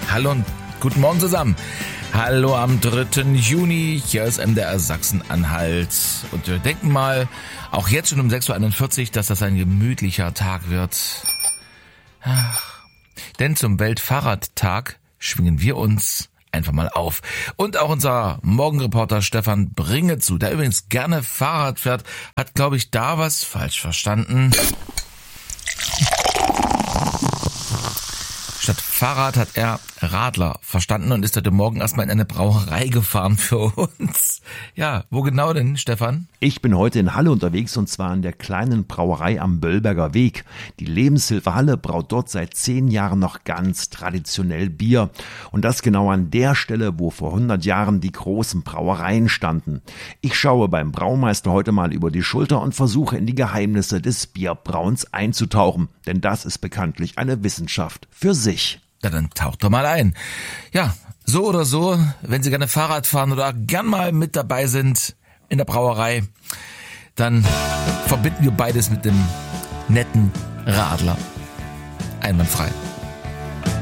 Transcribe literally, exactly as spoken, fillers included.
Hallo und guten Morgen zusammen. Hallo am dritten Juni, hier ist M D R Sachsen-Anhalt. Und wir denken mal, auch jetzt schon um sechs Uhr einundvierzig, dass das ein gemütlicher Tag wird. Ach, denn zum Weltfahrradtag schwingen wir uns einfach mal auf. Und auch unser Morgenreporter Stefan Bringezu, der übrigens gerne Fahrrad fährt, hat, glaube ich, da was falsch verstanden. Statt Fahrrad hat er Radler verstanden und ist heute Morgen erstmal in eine Brauerei gefahren für uns. Ja, wo genau denn, Stefan? Ich bin heute in Halle unterwegs und zwar in der kleinen Brauerei am Böllberger Weg. Die Lebenshilfe Halle braut dort seit zehn Jahren noch ganz traditionell Bier. Und das genau an der Stelle, wo vor hundert Jahren die großen Brauereien standen. Ich schaue beim Braumeister heute mal über die Schulter und versuche in die Geheimnisse des Bierbrauens einzutauchen. Denn das ist bekanntlich eine Wissenschaft für sich. Ja, dann taucht doch mal ein. Ja, so oder so, wenn Sie gerne Fahrrad fahren oder gern mal mit dabei sind in der Brauerei, dann verbinden wir beides mit dem netten Radler. Einwandfrei.